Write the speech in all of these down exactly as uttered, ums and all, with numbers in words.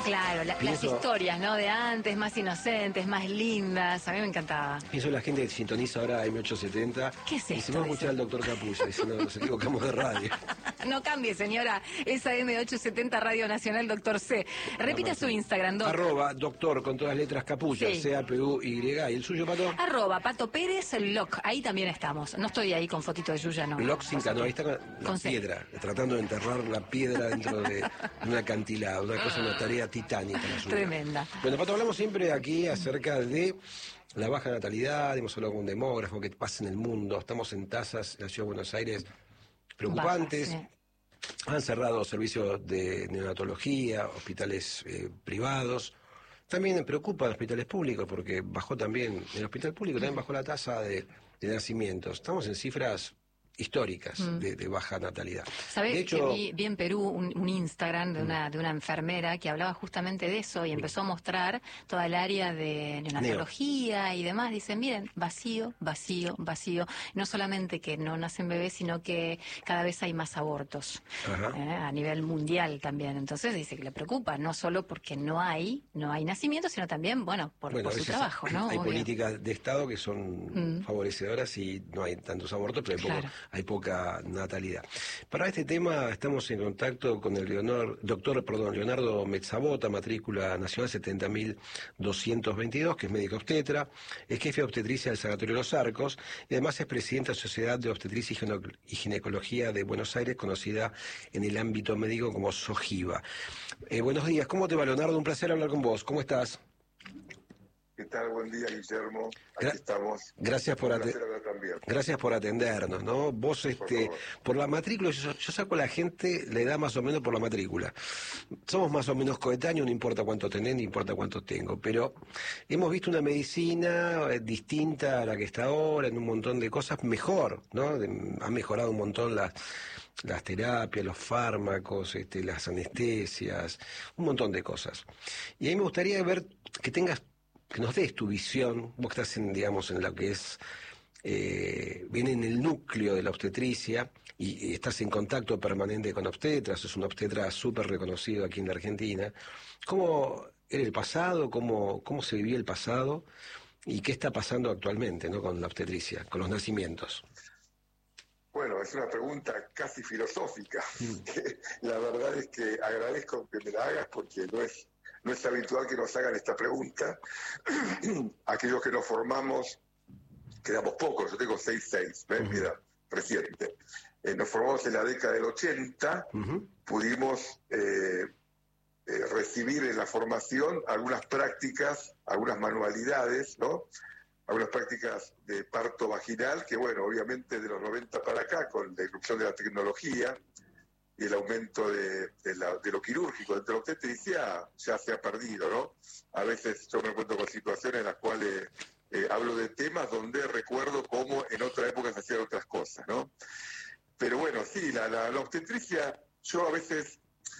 Claro, la, las historias, ¿no? De antes, más inocentes, más lindas. A mí me encantaba. Pienso en la gente que sintoniza ahora M ochocientos setenta. ¿Qué es esto? Y se va a escuchar al doctor Capullo. Dice, no, nos equivocamos de radio. No cambie, señora. Esa M ochocientos setenta Radio Nacional, doctor C. Repita su Instagram, doc. Arroba doctor con todas letras Capullo, sí. C A P U Y. ¿Y el suyo, Pato? Arroba Pato Pérez Loc. Ahí también estamos. No estoy ahí con fotito de Yuya, no. Loc sin cano. Ahí está con la con piedra. C. Tratando de enterrar la piedra dentro de un acantilado. Una cosa, una tarea titánica. Tremenda. Bueno, Pato, hablamos siempre aquí acerca de la baja natalidad. Hemos hablado con un demógrafo, qué pasa en el mundo. Estamos en tasas en la Ciudad de Buenos Aires preocupantes. Baja, sí. Han cerrado servicios de neonatología, hospitales eh, privados. También me preocupan hospitales públicos porque bajó también, en el hospital público también bajó la tasa de, de nacimientos. Estamos en cifras históricas mm. de, de baja natalidad. ¿Sabés de hecho, que vi, vi en Perú un, un Instagram de una, de una enfermera que hablaba justamente de eso y empezó a mostrar toda el área de neonatología Neo. y demás? Dicen, miren, vacío, vacío, vacío. No solamente que no nacen bebés, sino que cada vez hay más abortos eh, a nivel mundial también. Entonces dice que le preocupa, no solo porque no hay, no hay nacimientos, sino también, bueno, por, bueno, por su trabajo, ¿no? Hay Obvio. políticas de Estado que son mm. favorecedoras y no hay tantos abortos, pero hay poco. Claro. Hay poca natalidad. Para este tema estamos en contacto con el Leonor, doctor perdón, Leonardo Mezzabota, matrícula nacional setenta mil doscientos veintidós, que es médico obstetra, es jefe de obstetricia del Sanatorio Los Arcos y además es presidente de la Sociedad de Obstetricia y Ginecología de Buenos Aires, conocida en el ámbito médico como SOGIVA. Eh, buenos días, ¿cómo te va, Leonardo? Un placer hablar con vos. ¿Cómo estás? ¿Qué tal? Buen día, Guillermo. Aquí Gra estamos. Gracias por, gracias por atendernos, ¿no? Vos, este, por, por la matrícula, yo, yo saco a la gente la edad más o menos por la matrícula. Somos más o menos coetáneos, no importa cuánto tenés, ni importa cuánto tengo, pero hemos visto una medicina eh, distinta a la que está ahora, en un montón de cosas, mejor, ¿no? De, ha mejorado un montón las... las terapias, los fármacos, este, las anestesias, un montón de cosas. Y a mí me gustaría ver que tengas, que nos des tu visión, vos que estás en, digamos, en lo que es, eh, viene en el núcleo de la obstetricia y, y estás en contacto permanente con obstetras, es un obstetra súper reconocido aquí en la Argentina. ¿Cómo era el pasado? ¿Cómo, cómo se vivía el pasado? ¿Y qué está pasando actualmente, ¿no? Con la obstetricia, con los nacimientos? Bueno, es una pregunta casi filosófica. Mm. La verdad es que agradezco que me la hagas porque no es, no es habitual que nos hagan esta pregunta. Aquellos que nos formamos, quedamos pocos, yo tengo seis seis, ¿ves? Uh-huh. Mi edad reciente. Eh, nos formamos en la década del ochenta, uh-huh. pudimos eh, eh, recibir en la formación algunas prácticas, algunas manualidades, ¿no? Algunas prácticas de parto vaginal, que bueno, obviamente de los noventa para acá, con la irrupción de la tecnología y el aumento de, de, la, de lo quirúrgico dentro de la obstetricia, ya se ha perdido, ¿no? A veces yo me encuentro con situaciones en las cuales eh, hablo de temas donde recuerdo cómo en otra época se hacían otras cosas, ¿no? Pero bueno, sí, la, la, la obstetricia, yo a veces,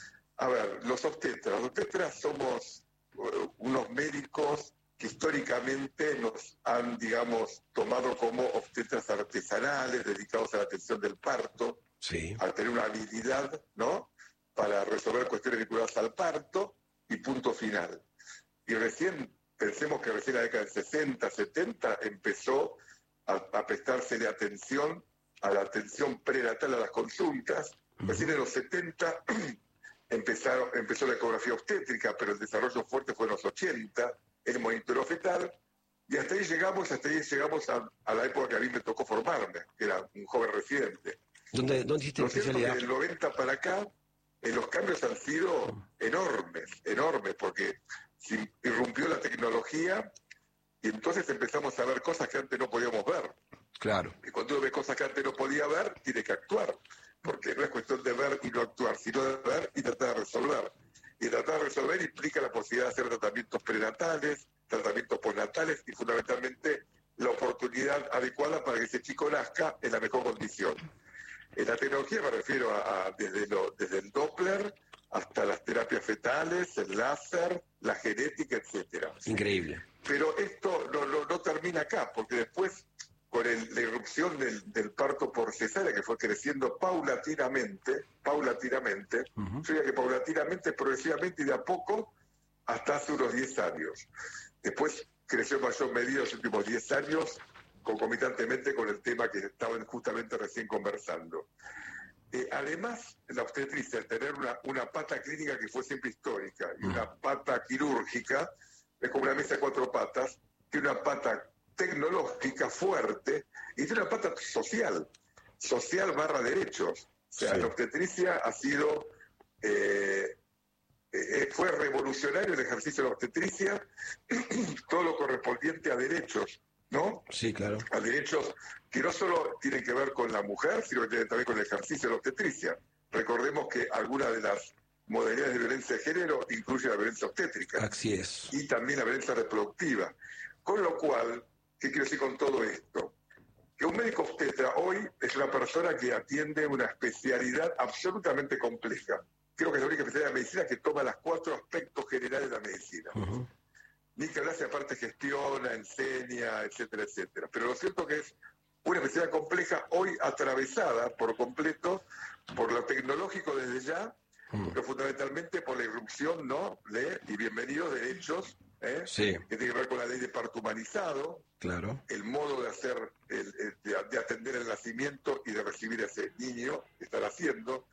a ver, los obstetras, los obstetras somos uh, unos médicos que históricamente nos han, digamos, tomado como obstetras artesanales, dedicados a la atención del parto, sí. a tener una habilidad, ¿no?, para resolver cuestiones vinculadas al parto, y punto final. Y recién, pensemos que recién en la década del sesenta, setenta, empezó a, a prestársele atención a la atención prenatal, a las consultas. Uh-huh. Recién en los setenta empezaron, empezó la ecografía obstétrica, pero el desarrollo fuerte fue en los ochenta, el monitoreo fetal, y hasta ahí llegamos, hasta ahí llegamos a, a la época que a mí me tocó formarme, que era un joven residente. ¿Dónde, dónde hiciste la especialidad? Del noventa para acá, eh, los cambios han sido enormes, enormes, porque se irrumpió la tecnología y entonces empezamos a ver cosas que antes no podíamos ver. Claro. Y cuando uno ve cosas que antes no podía ver, tiene que actuar, porque no es cuestión de ver y no actuar, sino de ver y tratar de resolver. Y tratar de resolver implica la posibilidad de hacer tratamientos prenatales, tratamientos postnatales y fundamentalmente la oportunidad adecuada para que ese chico nazca en la mejor condición. En la tecnología me refiero a, a desde, lo, desde el Doppler hasta las terapias fetales, el láser, la genética, etcétera. Increíble. Pero esto no, no, no termina acá, porque después, con el, la irrupción del, del parto por cesárea, que fue creciendo paulatinamente, paulatinamente, uh-huh. yo diría que paulatinamente, progresivamente y de a poco, hasta hace unos diez años. Después creció en mayor medida los últimos diez años, concomitantemente con el tema que estaban justamente recién conversando. Eh, además, la obstetricia, al tener una, una pata clínica que fue siempre histórica y una pata quirúrgica, es como una mesa de cuatro patas, tiene una pata tecnológica fuerte y tiene una pata social, social barra derechos. O sea, sí. La obstetricia ha sido, eh, eh, fue revolucionario el ejercicio de la obstetricia, todo lo correspondiente a derechos, ¿no? Sí, claro. A derechos que no solo tienen que ver con la mujer, sino que tienen también con el ejercicio de la obstetricia. Recordemos que algunas de las modalidades de violencia de género incluyen la violencia obstétrica. Así es. Y también la violencia reproductiva. Con lo cual, ¿qué quiero decir con todo esto? Que un médico obstetra hoy es una persona que atiende una especialidad absolutamente compleja. Creo que es la única especialidad de medicina que toma los cuatro aspectos generales de la medicina. Uh-huh. Ni que hablar si aparte gestiona, enseña, etcétera, etcétera. Pero lo cierto que es una especialidad compleja hoy atravesada por completo por lo tecnológico desde ya, mm. pero fundamentalmente por la irrupción, ¿no?, de, y bienvenidos, derechos, ¿eh? Sí. Que tiene que ver con la ley de parto humanizado, claro. El modo de hacer, el, el, de, de atender el nacimiento y de recibir a ese niño que están haciendo,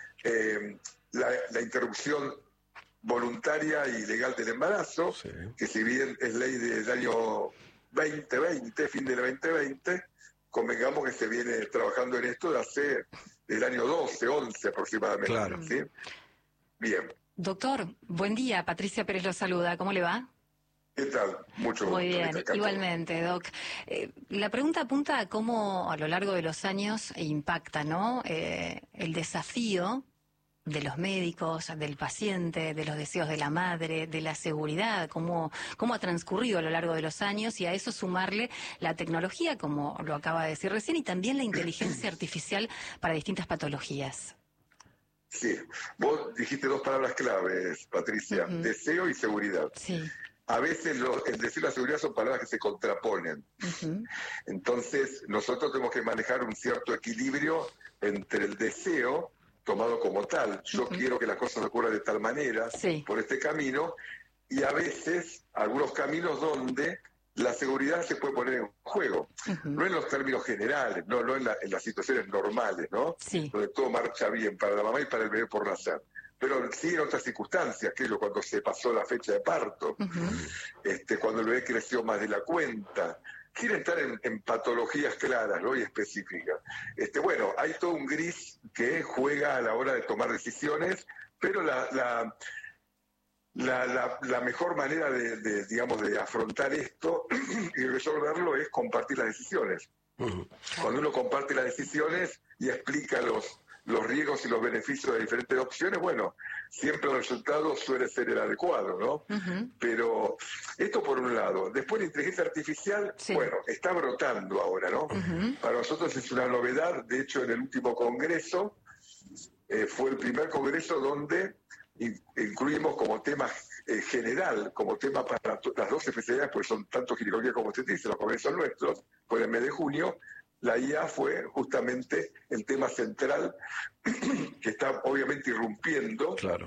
eh, la, la interrupción voluntaria y legal del embarazo, sí. Que si bien es ley del año veinte veinte, fin del veinte veinte, convengamos que se viene trabajando en esto de hace del año doce, once aproximadamente. Claro. ¿Sí? Bien. Doctor, buen día. Patricia Pérez lo saluda. ¿Cómo le va? ¿Qué tal? Mucho gusto. Muy bien, igualmente, Doc. Eh, la pregunta apunta a cómo a lo largo de los años impacta, ¿no? Eh, el desafío de los médicos, del paciente, de los deseos de la madre, de la seguridad, cómo, cómo ha transcurrido a lo largo de los años, y a eso sumarle la tecnología, como lo acaba de decir recién, y también la inteligencia artificial para distintas patologías. Sí, vos dijiste dos palabras claves, Patricia, uh-huh. Deseo y seguridad. Sí. A veces lo, el deseo y la seguridad son palabras que se contraponen. Uh-huh. Entonces, nosotros tenemos que manejar un cierto equilibrio entre el deseo tomado como tal. Yo uh-huh. quiero que las cosas ocurran de tal manera, sí. por este camino, y a veces algunos caminos donde la seguridad se puede poner en juego. Uh-huh. No en los términos generales, no, no en, la, en las situaciones normales, ¿no? Sí. Donde todo marcha bien para la mamá y para el bebé por nacer. Pero sí en otras circunstancias, que es lo cuando se pasó la fecha de parto, uh-huh. este, cuando el bebé creció más de la cuenta. Quiere entrar en, en patologías claras, ¿no?, y específicas. Este, bueno, hay todo un gris que juega a la hora de tomar decisiones, pero la, la, la, la, la mejor manera de, de, digamos, de afrontar esto y resolverlo es compartir las decisiones. Uh-huh. Cuando uno comparte las decisiones y explica los, los riesgos y los beneficios de diferentes opciones, bueno, siempre el resultado suele ser el adecuado, ¿no? Uh-huh. Pero esto por un lado. Después la inteligencia artificial, sí. bueno, está brotando ahora, ¿no? Uh-huh. Para nosotros es una novedad. De hecho, en el último congreso, eh, fue el primer congreso donde in- incluimos como tema eh, general, como tema para to- las dos especialidades, pues son tanto ginecología como obstetricia, los congresos nuestros, por el mes de junio. La I A fue justamente el tema central que está obviamente irrumpiendo, claro.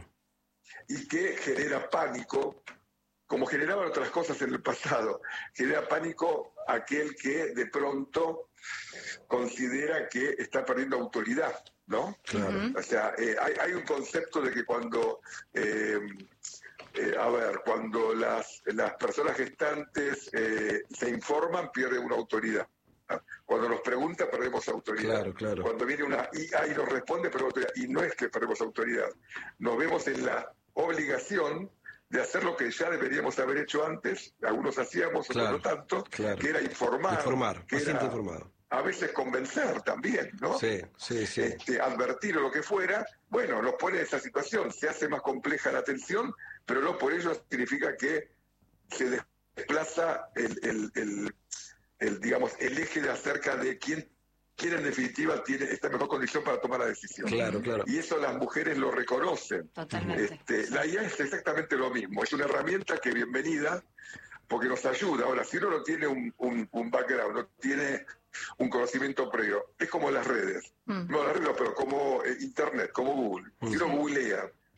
Y que genera pánico, como generaban otras cosas en el pasado. Genera pánico aquel que de pronto considera que está perdiendo autoridad, ¿no? Claro. O sea, eh, hay, hay un concepto de que cuando... Eh, Eh, a ver, cuando las, las personas gestantes eh, se informan, pierden una autoridad. Cuando nos pregunta, perdemos autoridad. Claro, claro. Cuando viene una I A y nos responde, perdemos autoridad. Y no es que perdemos autoridad. Nos vemos en la obligación de hacer lo que ya deberíamos haber hecho antes, algunos hacíamos, claro, otros no tanto, claro. que era informar. Informar, que era informado. A veces convencer también, ¿no? Sí, sí, sí. Este, advertir o lo que fuera, bueno, nos pone en esa situación, se hace más compleja la atención, pero no por ello significa que se desplaza el, el, el, el digamos, el eje de acerca de quién, quién en definitiva tiene esta mejor condición para tomar la decisión. Claro, claro. Y eso las mujeres lo reconocen. Totalmente. Este, la I A es exactamente lo mismo, es una herramienta que bienvenida, porque nos ayuda. Ahora, si uno no tiene un, un, un background, no tiene un conocimiento previo, es como las redes. Mm. No las redes, pero como eh, Internet, como Google. Mm. Si uno googlea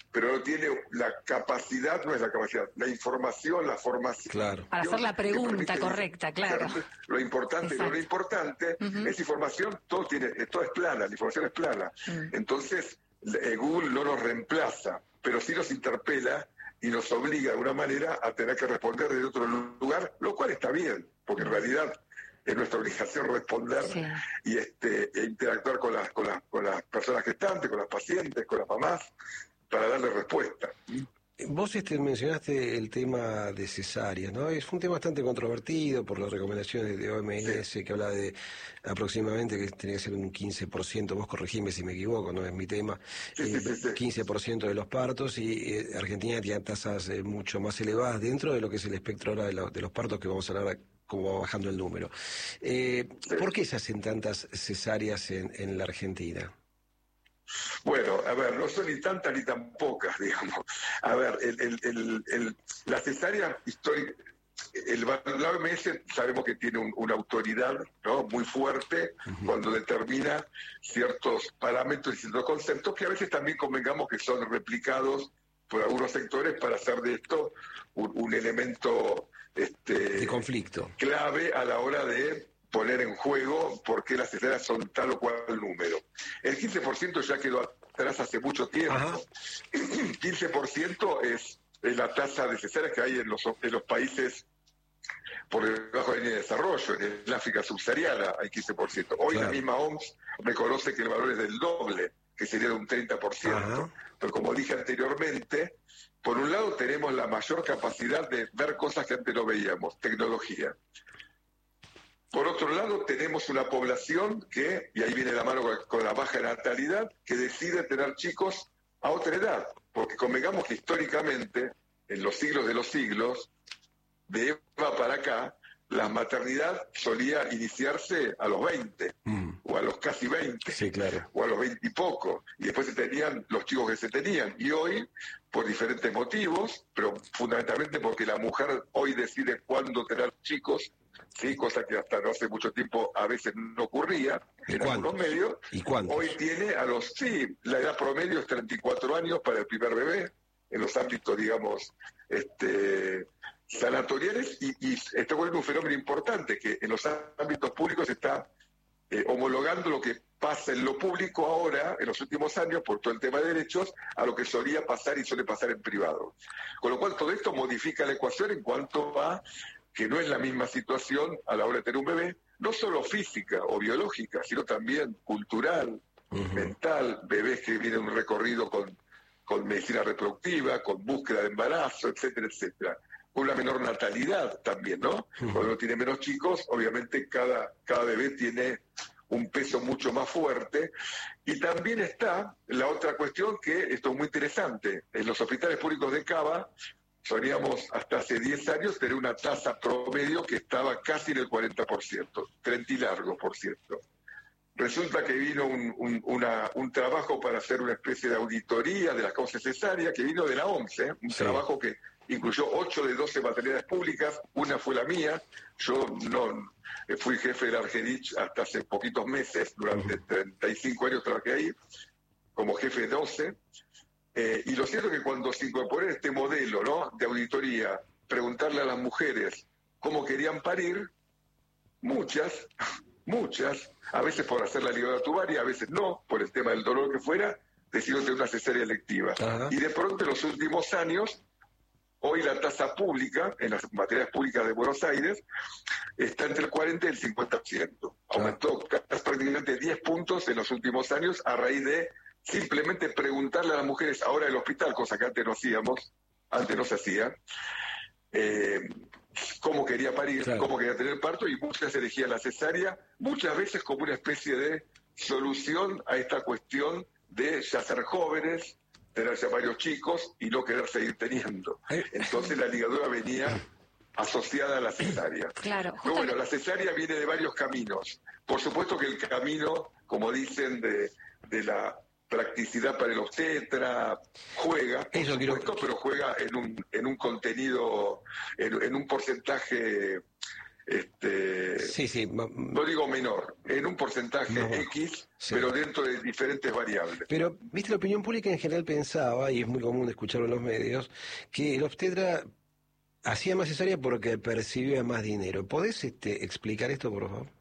pero no tiene la capacidad, no es la capacidad, la información, la formación. Claro. Para hacer la pregunta correcta, claro. Lo importante y lo no importante, uh-huh. Esa información, todo tiene, todo es plana, la información es plana. Uh-huh. Entonces, eh, Google no nos reemplaza, pero sí nos interpela y nos obliga de alguna manera a tener que responder desde otro lugar, lo cual está bien, porque en realidad es nuestra obligación responder, sí. y este e interactuar con las, con las con las personas gestantes, con las pacientes, con las mamás, para darle respuesta. Vos este, mencionaste el tema de cesárea, ¿no? Es un tema bastante controvertido por las recomendaciones de O M S, sí. que habla de aproximadamente que tenía que ser un quince por ciento, vos corregime si me equivoco, no es mi tema, sí, eh, sí, sí. quince por ciento de los partos, y eh, Argentina tiene tasas eh, mucho más elevadas dentro de lo que es el espectro ahora de, lo, de los partos, que vamos a hablar cómo va bajando el número. Eh, sí. ¿Por qué se hacen tantas cesáreas en, en la Argentina? Bueno, a ver, no son ni tantas ni tan pocas, digamos. A ver, el, el, el, el, la cesárea histórica, el, la O M S sabemos que tiene un, una autoridad, ¿no?, muy fuerte, uh-huh. cuando determina ciertos parámetros y ciertos conceptos que a veces también convengamos que son replicados por algunos sectores para hacer de esto un, un elemento este, de conflicto clave a la hora de poner en juego por qué las cesáreas son tal o cual número. El quince por ciento ya quedó atrás hace mucho tiempo. Ajá. quince por ciento es, es la tasa de cesáreas que hay en los, en los países por debajo de la línea de desarrollo. En el África subsahariana hay quince por ciento. Hoy claro. La misma O M S reconoce que el valor es del doble, que sería de un treinta por ciento. Ajá. Pero como dije anteriormente, por un lado tenemos la mayor capacidad de ver cosas que antes no veíamos, tecnología. Por otro lado, tenemos una población que, y ahí viene la mano con, con la baja natalidad, que decide tener chicos a otra edad. Porque convengamos que históricamente, en los siglos de los siglos, de Eva para acá, la maternidad solía iniciarse a los veinte, mm. o a los casi veinte, sí, claro. o a los veinte y poco, y después se tenían los chicos que se tenían. Y hoy, por diferentes motivos, pero fundamentalmente porque la mujer hoy decide cuándo tener chicos, sí, cosa que hasta no hace mucho tiempo a veces no ocurría en algunos medios. ¿Y cuántos? Hoy tiene a los, sí, la edad promedio es treinta y cuatro años para el primer bebé, en los ámbitos, digamos, este... sanatoriales, y, y está ocurriendo un fenómeno importante, que en los ámbitos públicos se está eh, homologando lo que pasa en lo público ahora, en los últimos años, por todo el tema de derechos, a lo que solía pasar y suele pasar en privado. Con lo cual todo esto modifica la ecuación en cuanto a que no es la misma situación a la hora de tener un bebé, no solo física o biológica, sino también cultural, uh-huh. mental, bebés que vienen un recorrido con, con medicina reproductiva, con búsqueda de embarazo, etcétera, etcétera. Una menor natalidad también, ¿no? Uh-huh. Cuando uno tiene menos chicos, obviamente cada, cada bebé tiene un peso mucho más fuerte. Y también está la otra cuestión, que esto es muy interesante. En los hospitales públicos de Cava solíamos hasta hace diez años tener una tasa promedio que estaba casi en el cuarenta por ciento, treinta y largo por ciento. Resulta que vino un, un, una, un trabajo para hacer una especie de auditoría de las causas cesáreas, que vino de la O M S, ¿eh? Un sí. trabajo que incluyó ocho de doce maternidades públicas, una fue la mía. Yo no fui jefe de la Argerich hasta hace poquitos meses, durante uh-huh. treinta y cinco años trabajé ahí, como jefe de doce. Eh, y lo cierto es que cuando se incorporó este modelo, ¿no?, de auditoría, preguntarle a las mujeres cómo querían parir, muchas, muchas, a veces por hacer la ligadura tubaria, a veces no, por el tema del dolor que fuera, decidieron tener una cesárea electiva. Uh-huh. Y de pronto en los últimos años, hoy la tasa pública, en las materias públicas de Buenos Aires, está entre el cuarenta y el cincuenta por ciento. Aumentó casi prácticamente diez puntos en los últimos años a raíz de simplemente preguntarle a las mujeres ahora en el hospital, cosa que antes no hacíamos, antes no se hacía, eh, cómo quería parir, claro. cómo quería tener parto, y muchas elegían la cesárea, muchas veces como una especie de solución a esta cuestión de ya ser jóvenes, tener ya varios chicos y no querer seguir teniendo. Entonces la ligadura venía asociada a la cesárea. Claro. Pero bueno, la cesárea viene de varios caminos. Por supuesto que el camino, como dicen, de, de la practicidad para el obstetra juega, por Eso supuesto, quiero... pero juega en un, en un contenido, en, en un porcentaje este, sí, sí. no digo menor, en un porcentaje no. X, sí. Pero dentro de diferentes variables. Pero, viste, la opinión pública en general pensaba, y es muy común escucharlo en los medios, que el obstetra hacía más cesárea porque percibía más dinero. ¿Podés este, explicar esto, por favor?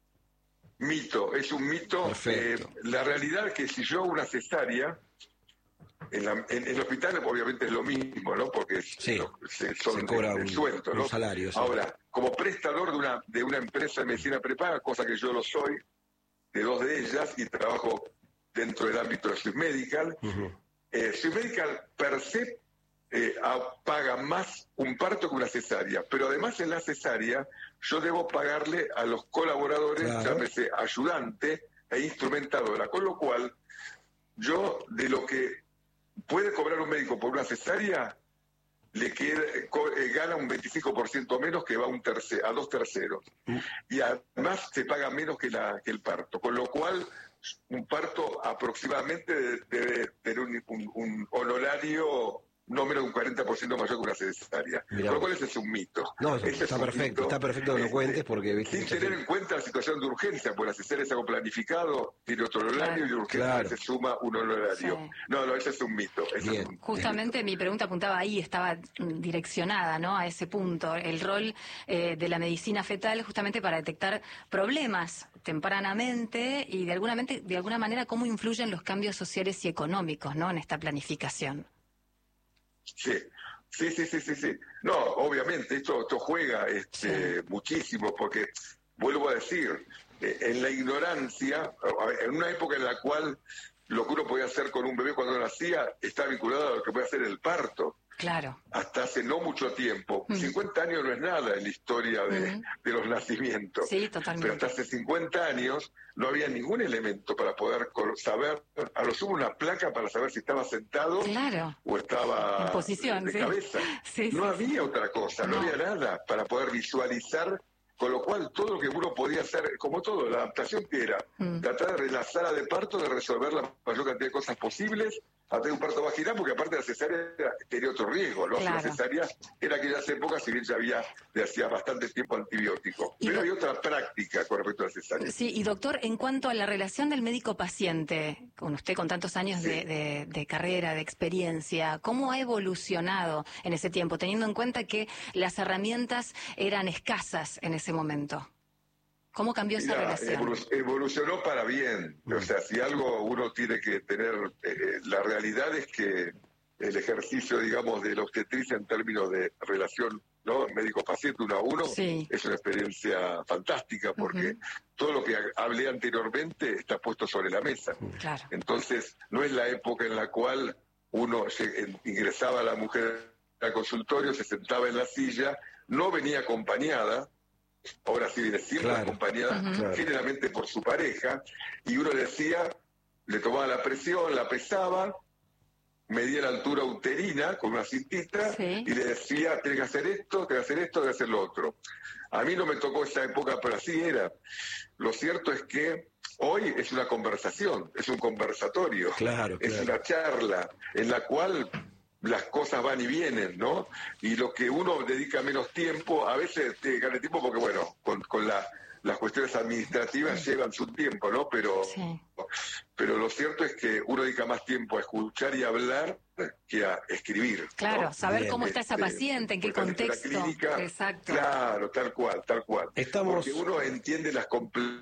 Mito, es un mito. Eh, la realidad es que si yo hago una cesárea, en, la, en, en el hospital obviamente es lo mismo, ¿no? Porque sí, lo, se, son se cobra el, el sueldo, un, ¿no? Un salario, sí. Ahora, como prestador de una, de una empresa de medicina prepaga, cosa que yo lo soy, de dos de ellas, y trabajo dentro del ámbito de Swiss Medical, uh-huh. eh, Swiss Medical per se eh, a, paga más un parto que una cesárea, pero además en la cesárea yo debo pagarle a los colaboradores, claro. Llámese ayudante e instrumentadora, con lo cual yo de lo que puede cobrar un médico por una cesárea le queda, eh, gana un veinticinco por ciento menos que va a, un tercer, a dos terceros. Mm. Y además se paga menos que, la, que el parto, con lo cual un parto aproximadamente debe tener un, un, un honorario no menos de un cuarenta por ciento mayor que una cesárea. Mirá. Con lo cual ese es un mito. No, ese está, perfecto, está perfecto que lo cuentes porque... Viste, sin tener en cuenta la situación de urgencia, porque la cesárea es algo planificado, tiene otro horario, claro. Y de urgencia claro. Se suma un honorario. Sí. No, no, ese es un mito. Ese es un Justamente mito. Mi pregunta apuntaba ahí, estaba direccionada, ¿no? A ese punto, el rol eh, de la medicina fetal justamente para detectar problemas tempranamente y de alguna, mente, de alguna manera cómo influyen los cambios sociales y económicos, ¿no? En esta planificación. Sí, sí, sí, sí, sí, sí. No, obviamente, esto, esto juega este, sí. muchísimo, porque, vuelvo a decir, eh, en la ignorancia, en una época en la cual lo que uno podía hacer con un bebé cuando nacía está vinculado a lo que puede hacer el parto. Claro. Hasta hace no mucho tiempo. Mm. cincuenta años no es nada en la historia de, mm. de los nacimientos. Sí, totalmente. Pero hasta hace cincuenta años no había ningún elemento para poder saber, a lo sumo una placa para saber si estaba sentado claro. o estaba en posición, de sí. cabeza. Sí, no sí, había sí. otra cosa, no. no había nada para poder visualizar, con lo cual todo lo que uno podía hacer, como todo, la adaptación que era, mm. tratar de la sala de parto, de resolver la mayor cantidad de cosas posibles, a tener un parto vaginal, porque aparte de la cesárea tenía otro riesgo, ¿no? Claro. La cesárea en aquellas épocas, si bien ya había de hacía bastante tiempo antibiótico. Y pero do... hay otra práctica con respecto a la cesárea. Sí, y doctor, en cuanto a la relación del médico-paciente, con usted con tantos años sí. de, de, de carrera, de experiencia, ¿cómo ha evolucionado en ese tiempo, teniendo en cuenta que las herramientas eran escasas en ese momento? ¿Cómo cambió esa Mirá, relación? Evolucionó para bien. O sea, si algo uno tiene que tener, eh, la realidad es que el ejercicio, digamos, de la obstetricia en términos de relación, ¿no? Médico-paciente uno a uno, sí. Es una experiencia fantástica porque uh-huh. todo lo que hablé anteriormente está puesto sobre la mesa. Claro. Entonces, no es la época en la cual uno ingresaba a la mujer al consultorio, se sentaba en la silla, no venía acompañada. Ahora sí viene siempre claro. acompañada uh-huh. generalmente por su pareja, y uno le decía, le tomaba la presión, la pesaba, medía la altura uterina con una cintita sí. y le decía, tenés que hacer esto, tenés que hacer esto, tenés que hacer lo otro. A mí no me tocó esa época, pero así era. Lo cierto es que hoy es una conversación, es un conversatorio, claro, es claro. una charla en la cual las cosas van y vienen, ¿no? Y lo que uno dedica menos tiempo, a veces te gana tiempo porque, bueno, con, con la, las cuestiones administrativas sí. llevan su tiempo, ¿no? Pero, sí. pero lo cierto es que uno dedica más tiempo a escuchar y hablar que a escribir. Claro, ¿no? saber Bien, cómo está esa paciente, en qué contexto. La clínica, exacto. Claro, tal cual, tal cual. Estamos... Porque uno entiende las complejidades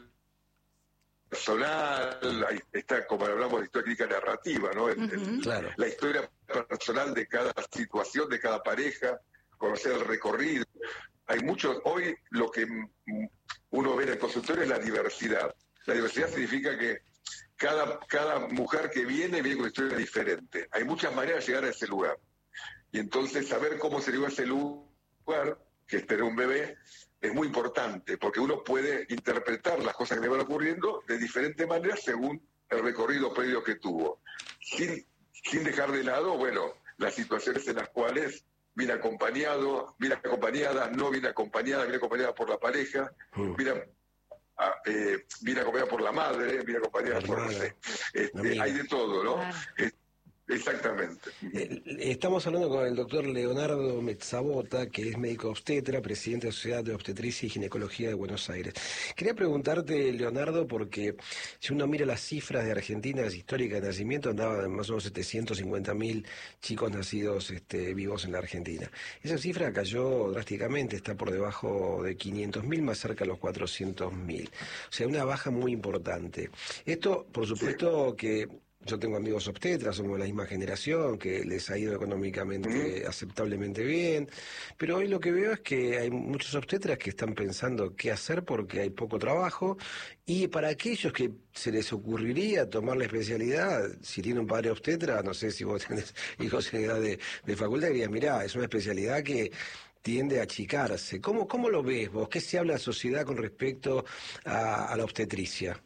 personal, está como hablamos de historia clínica narrativa, ¿no? El, uh-huh. el, claro. La historia personal de cada situación, de cada pareja, conocer el recorrido. Hay mucho, hoy lo que uno ve en el consultorio es la diversidad. La diversidad significa que cada, cada mujer que viene viene con una historia diferente. Hay muchas maneras de llegar a ese lugar. Y entonces saber cómo se llegó a ese lugar, que es tener un bebé, es muy importante, porque uno puede interpretar las cosas que le van ocurriendo de diferentes maneras según el recorrido previo que tuvo. Sin, sin dejar de lado, bueno, las situaciones en las cuales viene acompañado, viene acompañada, no viene acompañada, viene acompañada por la pareja, mm. viene, a, eh, viene acompañada por la madre, viene acompañada por, no sé, este, hay de todo, ¿no? Claro. Exactamente. Eh, Estamos hablando con el doctor Leonardo Mezzabota, que es médico obstetra, presidente de la Sociedad de Obstetricia y Ginecología de Buenos Aires. Quería preguntarte, Leonardo, porque si uno mira las cifras de Argentina, las históricas de nacimiento, andaban más o menos setecientos cincuenta mil chicos nacidos este, vivos en la Argentina. Esa cifra cayó drásticamente, está por debajo de quinientos mil, más cerca de los cuatrocientos mil. O sea, una baja muy importante. Esto, por supuesto, sí. que... Yo tengo amigos obstetras, somos de la misma generación, que les ha ido económicamente uh-huh. aceptablemente bien, pero hoy lo que veo es que hay muchos obstetras que están pensando qué hacer porque hay poco trabajo, y para aquellos que se les ocurriría tomar la especialidad, si tiene un padre obstetra, no sé si vos tenés hijos en edad de, de facultad, dirías, mirá, es una especialidad que tiende a achicarse. ¿Cómo, cómo lo ves vos? ¿Qué se habla en la sociedad con respecto a, a la obstetricia?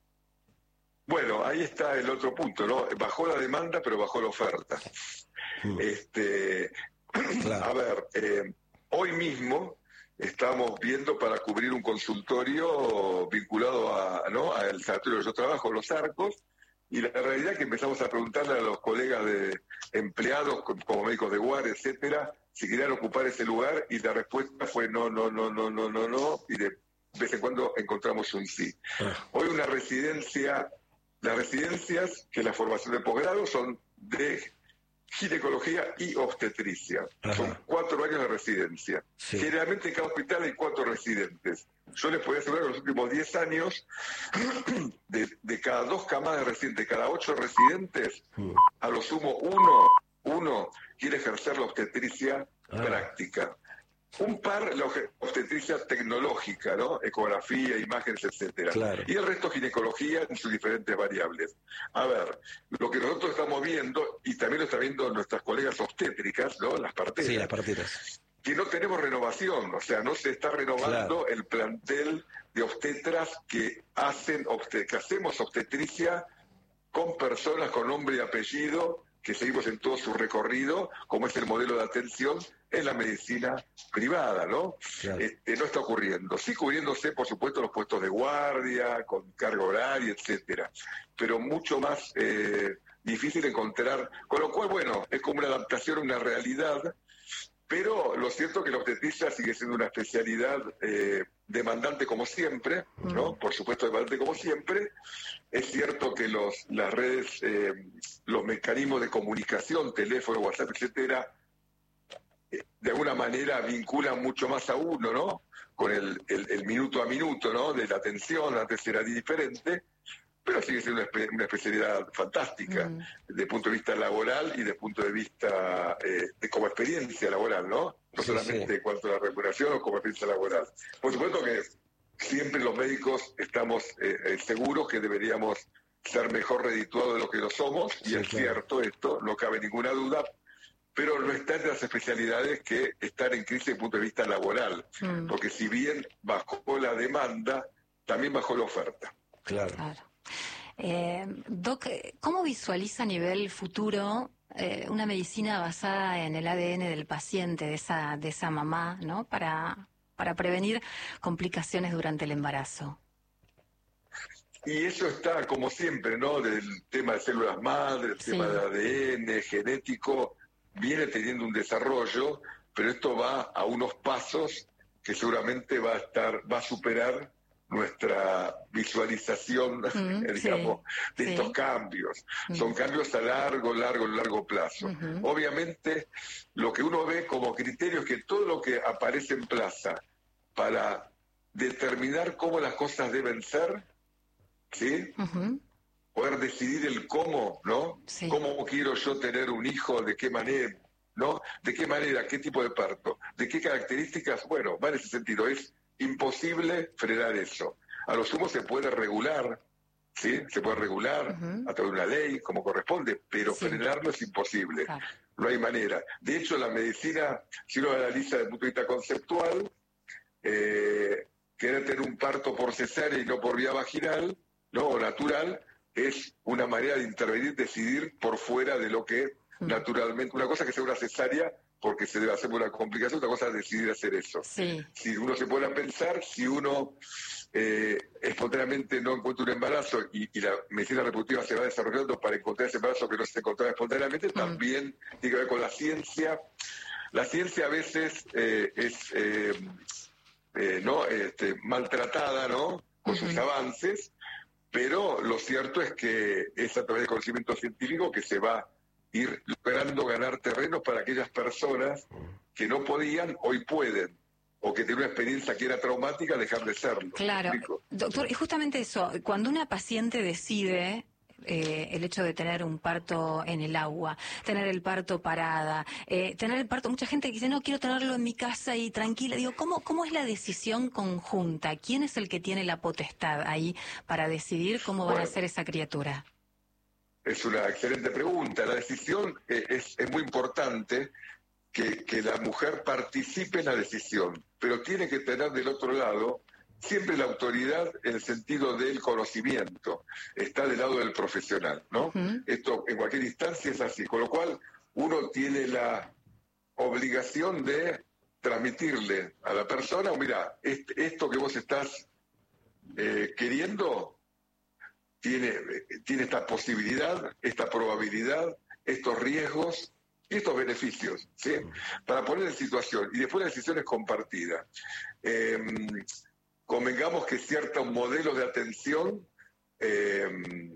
Bueno, ahí está el otro punto, ¿no? Bajó la demanda, pero bajó la oferta. Mm. Este, claro. A ver, eh, hoy mismo estamos viendo para cubrir un consultorio vinculado a, ¿no?, al sanatorio que yo trabajo, Los Arcos, y la realidad es que empezamos a preguntarle a los colegas de empleados, como médicos de guardia, etcétera, si querían ocupar ese lugar, y la respuesta fue no, no, no, no, no, no, no, y de vez en cuando encontramos un sí. Ah. Hoy una residencia... Las residencias, que es la formación de posgrado, son de ginecología y obstetricia. Ajá. Son cuatro años de residencia. Sí. Generalmente en cada hospital hay cuatro residentes. Yo les podría asegurar que en los últimos diez años, de, de cada dos camadas de residentes, cada ocho residentes, mm. a lo sumo uno, uno quiere ejercer la obstetricia ah. práctica. Un par, la obstetricia tecnológica, ¿no? Ecografía, imágenes, etcétera. Claro. Y el resto ginecología en sus diferentes variables. A ver, lo que nosotros estamos viendo, y también lo están viendo nuestras colegas obstétricas, ¿no? Las parteras. Sí, las parteras. Que no tenemos renovación, o sea, no se está renovando claro. el plantel de obstetras que hacen obstet- que hacemos obstetricia con personas con nombre y apellido, que seguimos en todo su recorrido, como es el modelo de atención en la medicina privada, ¿no? Claro. Este, no está ocurriendo. Sí cubriéndose, por supuesto, los puestos de guardia, con carga horaria, etcétera, pero mucho más eh, difícil encontrar, con lo cual, bueno, es como una adaptación a una realidad, pero lo cierto es que la obstetricia sigue siendo una especialidad eh, demandante como siempre, ¿no? Mm. Por supuesto demandante como siempre. Es cierto que los las redes, eh, los mecanismos de comunicación, teléfono, WhatsApp, etcétera, eh, de alguna manera vinculan mucho más a uno, ¿no? Con el, el, el minuto a minuto, ¿no? De la atención, antes era diferente, pero sigue siendo una, espe- una especialidad fantástica mm. desde el punto de vista laboral y desde el punto de vista eh, de como experiencia laboral, ¿no? No sí, solamente sí. en cuanto a la remuneración o como experiencia laboral. Por supuesto que siempre los médicos estamos eh, seguros que deberíamos ser mejor redituados de lo que lo somos, y sí, es claro. cierto esto, no cabe ninguna duda, pero no está entre las especialidades que están en crisis desde el punto de vista laboral, mm. porque si bien bajó la demanda, también bajó la oferta. Claro. claro. Eh, Doc, ¿cómo visualiza a nivel futuro eh, una medicina basada en el A D N del paciente, de esa, de esa mamá, ¿no? Para, para prevenir complicaciones durante el embarazo. Y eso está, como siempre, ¿no? Del tema de células madre, el sí. tema del A D N, genético, viene teniendo un desarrollo, pero esto va a unos pasos que seguramente va a estar, va a superar nuestra visualización, mm, digamos, sí, de estos sí. cambios. Mm. Son cambios a largo, largo, largo plazo. Uh-huh. Obviamente, lo que uno ve como criterio es que todo lo que aparece en plaza para determinar cómo las cosas deben ser, ¿sí? Uh-huh. Poder decidir el cómo, ¿no? Sí. ¿Cómo quiero yo tener un hijo? ¿De qué manera? ¿No? ¿De qué manera? ¿Qué tipo de parto? ¿De qué características? Bueno, va en ese sentido. Es imposible frenar eso. A lo sumo se puede regular, ¿sí? Se puede regular uh-huh. a través de una ley, como corresponde, pero sí. frenarlo es imposible. Claro. No hay manera. De hecho, la medicina, si uno analiza desde el punto de vista conceptual, eh, querer tener un parto por cesárea y no por vía vaginal, ¿no? O natural, es una manera de intervenir, decidir por fuera de lo que uh-huh. naturalmente, una cosa que sea una cesárea porque se debe hacer una complicación, otra cosa es decidir hacer eso. Sí. Si uno se pone a pensar, si uno eh, espontáneamente no encuentra un embarazo y, y la medicina reproductiva se va desarrollando para encontrar ese embarazo que no se encontraba espontáneamente, mm. también tiene que ver con la ciencia. La ciencia a veces eh, es eh, eh, ¿no? este, maltratada, ¿no? Con uh-huh. sus avances, pero lo cierto es que es a través del conocimiento científico que se va a ir logrando ganar terrenos para aquellas personas que no podían, hoy pueden, o que tienen una experiencia que era traumática, dejar de serlo. Claro, doctor, y justamente eso, cuando una paciente decide eh, el hecho de tener un parto en el agua, tener el parto parada, eh, tener el parto, mucha gente dice, no, quiero tenerlo en mi casa y tranquila. Digo, ¿cómo, cómo es la decisión conjunta? ¿Quién es el que tiene la potestad ahí para decidir cómo bueno, va a ser esa criatura? Es una excelente pregunta. La decisión eh, es, es muy importante que, que la mujer participe en la decisión, pero tiene que tener del otro lado siempre la autoridad en el sentido del conocimiento, está del lado del profesional, ¿no? Uh-huh. Esto en cualquier instancia es así, con lo cual uno tiene la obligación de transmitirle a la persona, mira, este, esto que vos estás eh, queriendo tiene, tiene esta posibilidad, esta probabilidad, estos riesgos y estos beneficios, ¿sí? Uh-huh. Para poner en situación, y después la decisión es compartida. Eh, Convengamos que ciertos modelos de atención eh,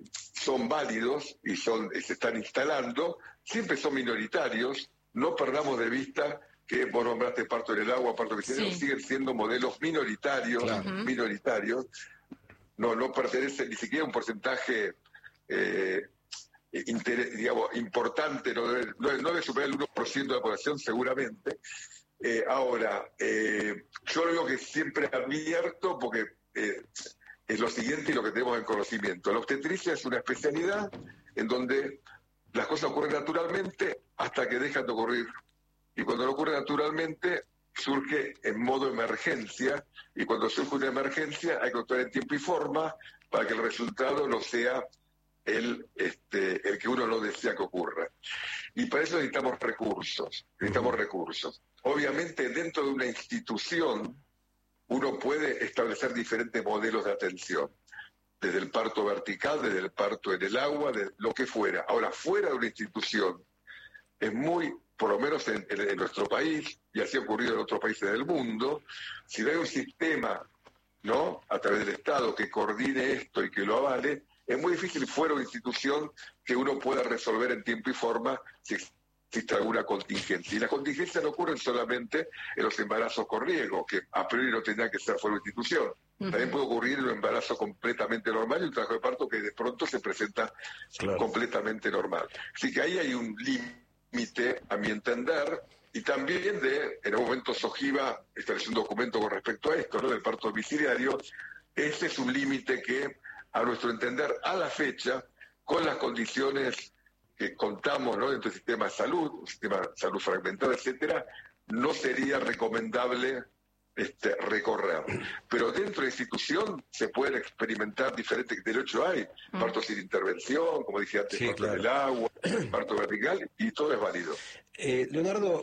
son válidos y son, se están instalando, siempre son minoritarios, no perdamos de vista que vos nombraste parto en el agua, parto vegetariano, sí. siguen siendo modelos minoritarios, claro. minoritarios, no, no pertenecen ni siquiera a un porcentaje eh, inter, digamos, importante, no debe, no, no debe superar el uno por ciento de la población seguramente. Eh, ahora, eh, yo lo digo que siempre advierto porque eh, es lo siguiente y lo que tenemos en conocimiento. La obstetricia es una especialidad en donde las cosas ocurren naturalmente hasta que dejan de ocurrir. Y cuando no ocurre naturalmente, surge en modo emergencia, y cuando surge una emergencia hay que actuar en tiempo y forma para que el resultado no sea el, este, el que uno no desea que ocurra. Y para eso necesitamos recursos, necesitamos uh-huh. recursos. Obviamente dentro de una institución uno puede establecer diferentes modelos de atención, desde el parto vertical, desde el parto en el agua, de lo que fuera. Ahora, fuera de una institución, es muy, por lo menos en, en, en nuestro país, y así ha ocurrido en otros países del mundo, si no hay un sistema, ¿no?, a través del Estado que coordine esto y que lo avale, es muy difícil fuera de una institución que uno pueda resolver en tiempo y forma si existe alguna contingencia. Y las contingencias no ocurren solamente en los embarazos con riesgo, que a priori no tendrán que ser fuera de institución. Uh-huh. También puede ocurrir en un embarazo completamente normal y un trabajo de parto que de pronto se presenta claro. completamente normal. Así que ahí hay un límite, a mi entender, y también de, en un momento SOGIVA estableció un documento con respecto a esto, ¿no?, del parto domiciliario. Ese es un límite que, a nuestro entender, a la fecha, con las condiciones que contamos, ¿no?, dentro del sistema de salud, un sistema de salud fragmentado, etcétera, no sería recomendable este, recorrer. Pero dentro de la institución se pueden experimentar diferentes, de hecho hay mm. partos sin intervención, como dije antes, sí, parto claro. del agua, parto vertical, y todo es válido. Eh, Leonardo,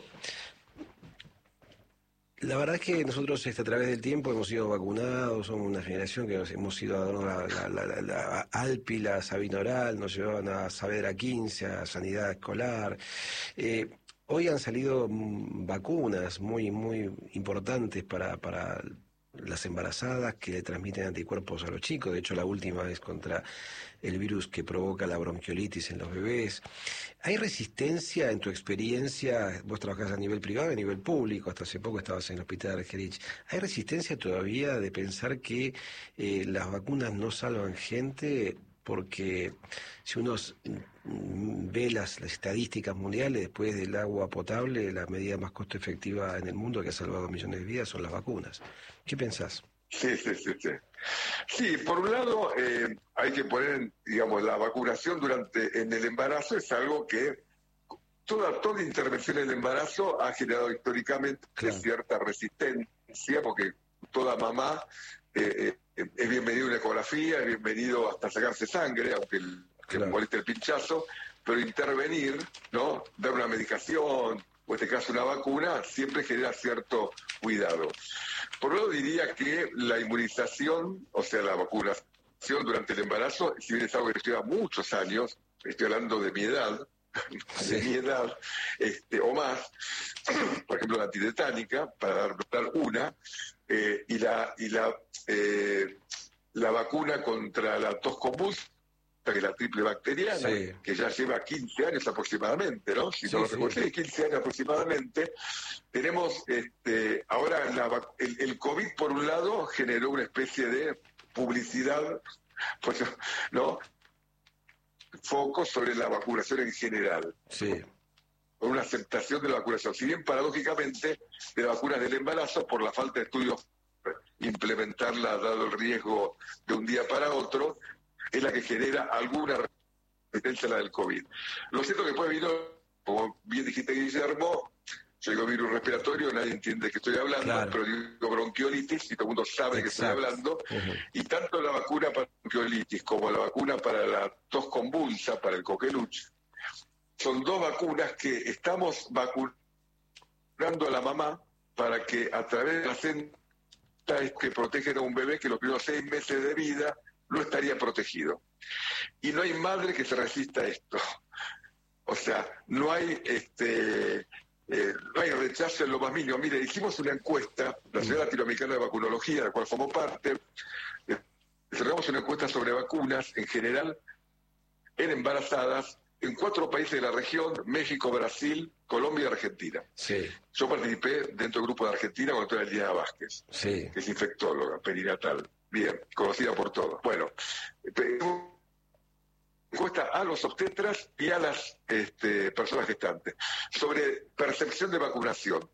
la verdad es que nosotros este, a través del tiempo hemos sido vacunados, somos una generación que nos hemos ido a la, la, la, la, la Alpi, la Sabina Oral, nos llevaban a Saavedra quince, a Sanidad Escolar. Eh, hoy han salido vacunas muy muy importantes para, para las embarazadas que le transmiten anticuerpos a los chicos. De hecho, la última es contra el virus que provoca la bronquiolitis en los bebés. ¿Hay resistencia en tu experiencia? Vos trabajás a nivel privado y a nivel público, hasta hace poco estabas en el hospital de Argerich. ¿Hay resistencia todavía de pensar que eh, las vacunas no salvan gente? Porque si uno ve las, las estadísticas mundiales, después del agua potable, la medida más costo efectiva en el mundo que ha salvado millones de vidas son las vacunas. ¿Qué pensás? Sí, sí, sí, sí. Sí, por un lado eh, hay que poner, digamos, la vacunación durante en el embarazo es algo que toda, toda intervención en el embarazo ha generado históricamente claro. cierta resistencia, porque toda mamá eh, eh, es bienvenido una ecografía, es bienvenido hasta sacarse sangre, aunque el, claro. que moleste el pinchazo, pero intervenir, ¿no?, dar una medicación, o en este caso una vacuna, siempre genera cierto cuidado. Por un lado diría que la inmunización, o sea, la vacunación durante el embarazo, si bien es algo que lleva muchos años, estoy hablando de mi edad, de mi edad, este, o más, por ejemplo, la antitetánica, para dar, dar una, eh, y la y la eh, la vacuna contra la tos convulsa, que es la triple bacteriana, sí, que ya lleva quince años aproximadamente, ¿no? Si sí, no lo recuerdo, sí. quince años aproximadamente. Tenemos, este, ahora la, el, el COVID, por un lado, generó una especie de publicidad, pues, ¿no? Foco sobre la vacunación en general. Sí. Con una aceptación de la vacunación. Si bien, paradójicamente, de las vacunas del embarazo, por la falta de estudios, implementarla, dado el riesgo de un día para otro, es la que genera alguna resistencia a la del COVID. Lo cierto que después vino, como bien dijiste, Guillermo, yo digo virus respiratorio, nadie entiende de qué estoy hablando, claro, pero digo bronquiolitis y todo el mundo sabe de qué estoy hablando. Uh-huh. Y tanto la vacuna para bronquiolitis como la vacuna para la tos convulsa, para el coqueluche, son dos vacunas que estamos vacunando a la mamá para que a través de la cinta que protegen a un bebé que los primeros seis meses de vida no estaría protegido. Y no hay madre que se resista a esto. O sea, no hay este eh, no hay rechazo en lo más mínimo. Mire, hicimos una encuesta, la Sociedad Latinoamericana de Vacunología, de la cual formo parte, eh, cerramos una encuesta sobre vacunas en general en embarazadas en cuatro países de la región: México, Brasil, Colombia y Argentina. Sí. Yo participé dentro del grupo de Argentina con la doctora Elena Vázquez, sí, que es infectóloga perinatal. Bien, conocida por todos. Bueno, encuesta a los obstetras y a las este, personas gestantes sobre percepción de vacunación.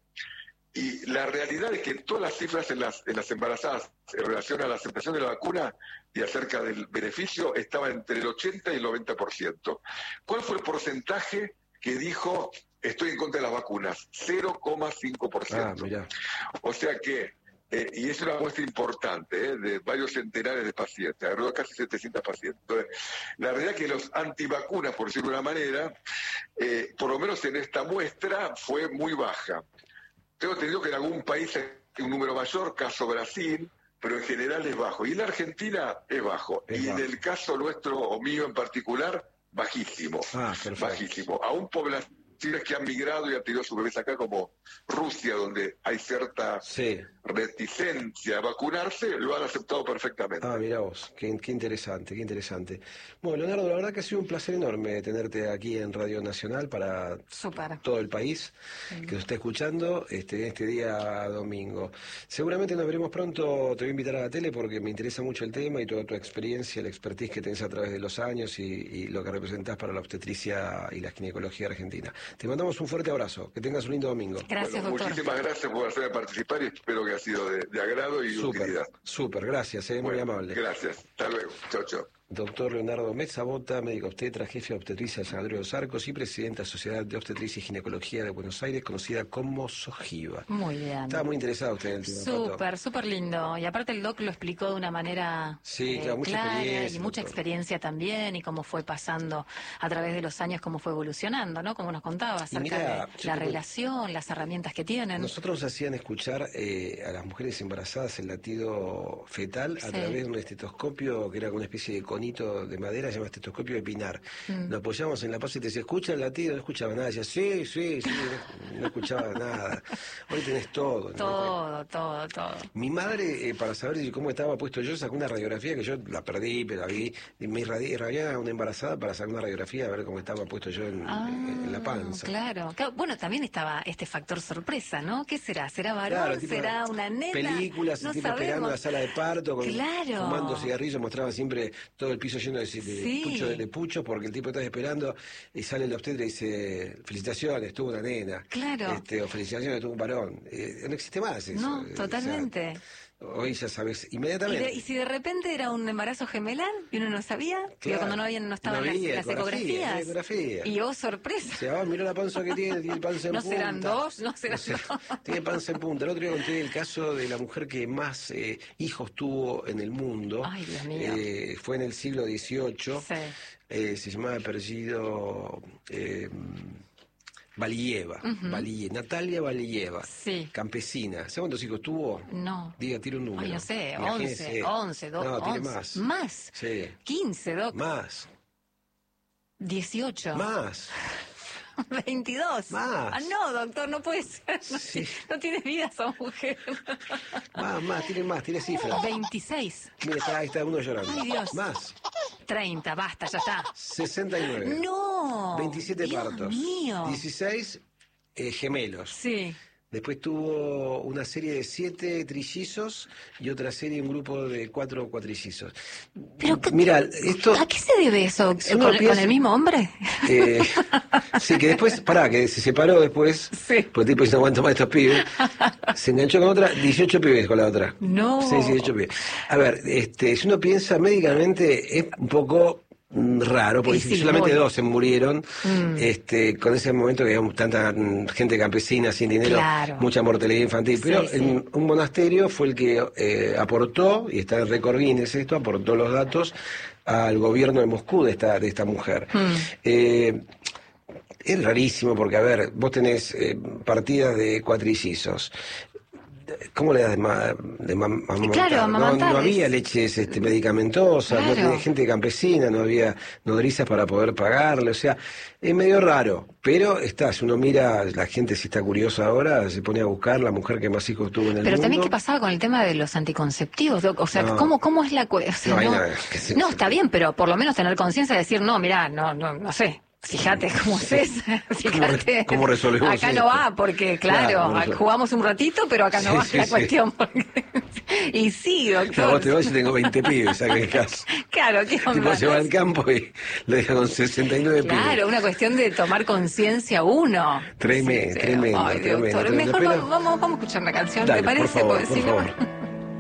Y la realidad es que todas las cifras en las, en las embarazadas en relación a la aceptación de la vacuna y acerca del beneficio estaba entre el ochenta y el noventa por ciento. ¿Cuál fue el porcentaje que dijo estoy en contra de las vacunas? cero coma cinco por ciento. Ah, mirá. O sea que Eh, y es una muestra importante, ¿eh? De varios centenares de pacientes, alrededor de casi setecientos pacientes. Entonces, la realidad es que los antivacunas, por decirlo de una manera, eh, por lo menos en esta muestra, fue muy baja. Tengo entendido que en algún país hay un número mayor, caso Brasil, pero en general es bajo. Y en la Argentina es bajo. Es y bajo. En el caso nuestro, o mío en particular, bajísimo. Ah, bajísimo. Aún población que han migrado y han tenido sus bebés acá, como Rusia, donde hay cierta sí. reticencia a vacunarse, lo han aceptado perfectamente. Ah, mira vos, qué, qué interesante, qué interesante. Bueno, Leonardo, la verdad que ha sido un placer enorme tenerte aquí en Radio Nacional para Super. todo el país sí. que nos está escuchando este, este día domingo. Seguramente nos veremos pronto, te voy a invitar a la tele porque me interesa mucho el tema y toda tu experiencia, la expertise que tenés a través de los años y, y lo que representás para la obstetricia y la ginecología argentina. Te mandamos un fuerte abrazo, que tengas un lindo domingo. Gracias, bueno, doctor. Muchísimas gracias por hacerme participar y espero que ha sido de, de agrado y super, utilidad. Súper, gracias, eh, muy bueno, amable. Gracias, hasta luego. Chao, chao. Doctor Leonardo Mezzabota, médico obstetra, jefe de obstetricia de San Andrés de los Arcos y presidente de la Sociedad de Obstetricia y Ginecología de Buenos Aires, conocida como SOGIVA. Muy bien. Estaba muy interesado usted en el tema. Súper, súper lindo. Y aparte el doc lo explicó de una manera sí, eh, claro, mucha clara experiencia, y mucha doctor. experiencia también, y cómo fue pasando a través de los años, cómo fue evolucionando, ¿no? Como nos contaba acerca mirá, de la relación, las herramientas que tienen. Nosotros nos hacían escuchar eh, a las mujeres embarazadas el latido fetal a sí. través de un estetoscopio que era como una especie de conito de madera, se llama estetoscopio de pinar. Mm. Lo apoyamos en la paz y te decía, ¿escucha el latido? No escuchaba nada. Decía, sí, sí, sí, no, no escuchaba nada. Hoy tenés todo. ¿no? Todo, todo, todo. Mi madre, eh, para saber cómo estaba puesto yo, sacó una radiografía que yo la perdí, pero la vi. Me irradiaba una embarazada para sacar una radiografía a ver cómo estaba puesto yo en, ah, en la panza. Claro. Bueno, también estaba este factor sorpresa, ¿no? ¿Qué será? ¿Será varón? Claro, tipo, ¿será una nena? Películas, no tipo sabemos. esperando la sala de parto, con, claro. fumando cigarrillos, mostraban siempre todo el piso lleno de, de, sí. pucho, de, de puchos, porque el tipo estaba esperando y sale el obstetra y dice, felicitaciones, tuvo una nena. Claro. Este, o felicitaciones, tuvo un varón. Eh, no existe más eso. No, totalmente. O sea, hoy ya sabes inmediatamente. ¿Y, de, y si de repente era un embarazo gemelar y uno no sabía? Claro. Cuando no, había, no estaban no había, las, las ecografías. Ecografía. Y oh, sorpresa. O sea, oh, mirá la panza que tiene, tiene panza en no punta. No serán dos, no serán o sea, dos. Tiene panza en punta. El otro día conté el caso de la mujer que más eh, hijos tuvo en el mundo. Ay, Dios mío. Eh, fue en el siglo dieciocho. Sí. Eh, se llamaba apellido... Eh, Valieva, uh-huh. Valieva, Natalia Valieva, sí. Campesina. ¿Sabe cuántos hijos tuvo? No. Diga, tira un número. Ay, no sé, once, once, dos, no, once. tiene más. ¿Más? Sí. quince, doc. Más. dieciocho. Más. veintidós. Más. Ah, no, doctor, no puede ser. No, sí. no tiene vida esa mujer. Más, más, tiene más, tiene cifras. veintiséis. Mira, está, ahí está uno llorando. Ay, Dios. Más. treinta, basta, ya está. sesenta y nueve. No. veintisiete Dios partos. mío. dieciséis eh, gemelos. Sí. Después tuvo una serie de siete trillizos y otra serie, un grupo de cuatro cuatrillizos. Pero que, mira, esto... ¿a qué se debe eso? Si ¿Con, piensa, ¿Con el mismo hombre? Eh, sí, que después, pará, que se separó después, sí. porque tipo, no aguanto más estos pibes, se enganchó con otra, dieciocho pibes con la otra. No. Sí, sí, dieciocho pibes. A ver, este, si uno piensa médicamente, es un poco... raro, porque sí, solamente muy... dos se murieron, mm. este, con ese momento que había tanta gente campesina sin dinero, claro. mucha mortalidad infantil, pero sí, sí. En un monasterio fue el que eh, aportó, y está en récord Guinness esto, aportó los datos al gobierno de Moscú de esta, de esta mujer. Mm. Eh, es rarísimo porque, a ver, vos tenés eh, partidas de cuatrillizos. ¿Cómo le das de, ma, de ma, amamantar? Claro, no, no había leches este, medicamentosas, claro. No tenía gente campesina, no había nodrizas para poder pagarle, o sea, es medio raro, pero está, si uno mira, la gente si está curiosa ahora, se pone a buscar la mujer que más hijos tuvo en el pero mundo. Pero también, ¿qué pasaba con el tema de los anticonceptivos? O sea, no. ¿cómo, ¿cómo es la cuestión? O sea, no, no, nada, se, no, está bien, pero por lo menos tener conciencia de decir, no, mirá, no, no, no sé. Fíjate cómo es, fíjate, ¿Cómo resolvemos acá esto? no va, porque claro, claro jugamos un ratito, pero acá no sí, va sí, la sí. cuestión. Porque... y sí, doctor. Claro, vos te vas y tengo veinte pibes, ¿sabes qué caso? Claro, ¿qué onda? Tipo se va al campo y lo deja con sesenta y nueve claro, pibes. Claro, una cuestión de tomar conciencia uno. Tremendo, sí, tremendo. Ay, tremendo, doctor, tremendo, mejor pero... vamos, vamos, vamos a escuchar una canción, Dale, ¿te parece? Por favor, Porque por si favor. no...